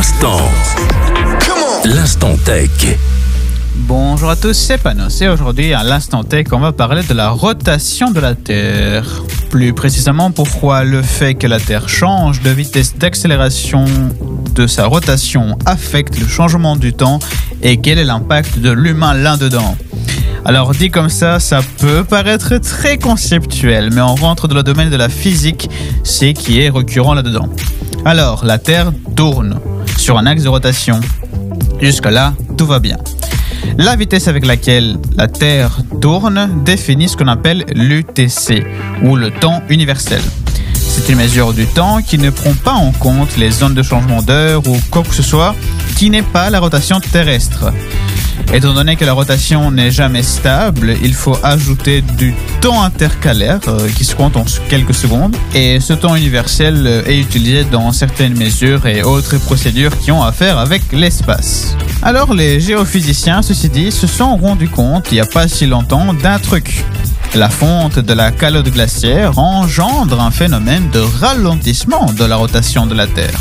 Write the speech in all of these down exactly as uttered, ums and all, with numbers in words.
L'instant. L'instant tech. Bonjour à tous, c'est Panos et aujourd'hui à l'instant tech on va parler de la rotation de la Terre. Plus précisément pourquoi le fait que la Terre change de vitesse d'accélération de sa rotation affecte le changement du temps et quel est l'impact de l'humain là-dedans. Alors dit comme ça, ça peut paraître très conceptuel, mais on rentre dans le domaine de la physique, c'est qui est récurrent là-dedans. Alors, la Terre tourne sur un axe de rotation. Jusque-là, tout va bien. La vitesse avec laquelle la Terre tourne définit ce qu'on appelle l'U T C, ou le temps universel. C'est une mesure du temps qui ne prend pas en compte les zones de changement d'heure ou quoi que ce soit qui n'est pas la rotation terrestre. Étant donné que la rotation n'est jamais stable, il faut ajouter du temps intercalaire euh, qui se compte en quelques secondes. Et ce temps universel euh, est utilisé dans certaines mesures et autres procédures qui ont à faire avec l'espace. Alors les géophysiciens, ceci dit, se sont rendus compte il n'y a pas si longtemps d'un truc. La fonte de la calotte glaciaire engendre un phénomène de ralentissement de la rotation de la Terre.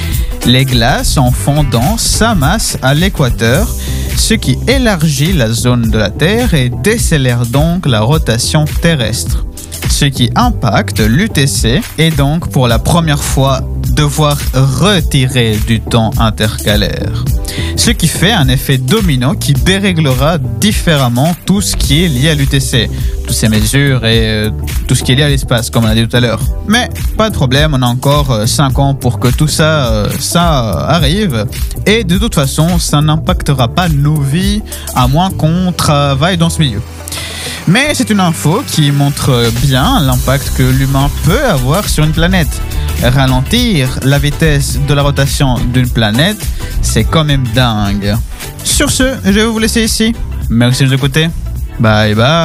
Les glaces, en fondant, s'amassent à l'équateur, ce qui élargit la zone de la Terre et décélère donc la rotation terrestre, ce qui impacte l'U T C et donc pour la première fois devoir retirer du temps intercalaire. Ce qui fait un effet domino qui déréglera différemment tout ce qui est lié à l'U T C, toutes ces mesures et euh, tout ce qui est lié à l'espace, comme on a dit tout à l'heure. Mais pas de problème, on a encore euh, cinq ans pour que tout ça, euh, ça arrive. Et de toute façon, ça n'impactera pas nos vies, à moins qu'on travaille dans ce milieu. Mais c'est une info qui montre bien l'impact que l'humain peut avoir sur une planète. Ralentir la vitesse de la rotation d'une planète, c'est quand même dingue. Sur ce, je vais vous laisser ici. Merci de nous écouter. Bye bye.